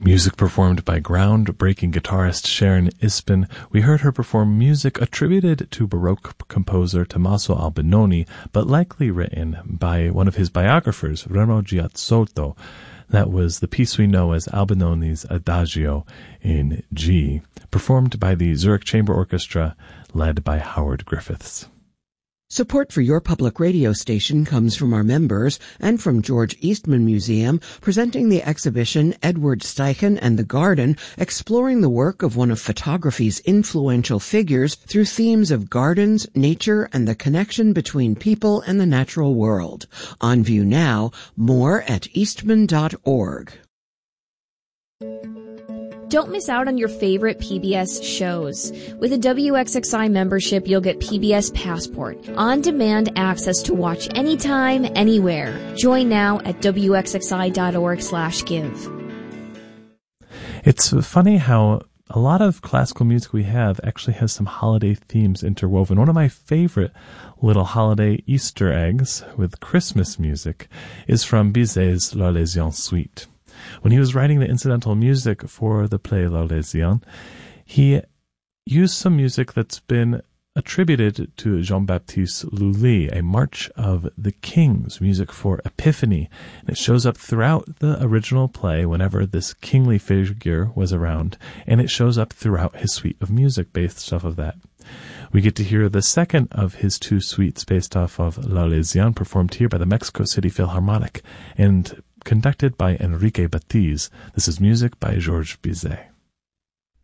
Music performed by groundbreaking guitarist Sharon Ispen. We heard her perform music attributed to Baroque composer Tommaso Albinoni, but likely written by one of his biographers, Remo Giazzotto. That was the piece we know as Albinoni's Adagio in G, performed by the Zurich Chamber Orchestra, led by Howard Griffiths. Support for your public radio station comes from our members and from George Eastman Museum, presenting the exhibition Edward Steichen and the Garden, exploring the work of one of photography's influential figures through themes of gardens, nature, and the connection between people and the natural world. On view now, more at eastman.org. Don't miss out on your favorite PBS shows. With a WXXI membership, you'll get PBS Passport, on-demand access to watch anytime, anywhere. Join now at wxxi.org/give. It's funny how a lot of classical music we have actually has some holiday themes interwoven. One of my favorite little holiday Easter eggs with Christmas music is from Bizet's L'Arlésienne Suite. When he was writing the incidental music for the play L'Arlésienne, he used some music that's been attributed to Jean-Baptiste Lully, a March of the Kings, music for Epiphany. And it shows up throughout the original play whenever this kingly figure was around, and it shows up throughout his suite of music based off of that. We get to hear the second of his two suites based off of L'Arlésienne, performed here by the Mexico City Philharmonic and conducted by Enrique Batiz. This is music by Georges Bizet.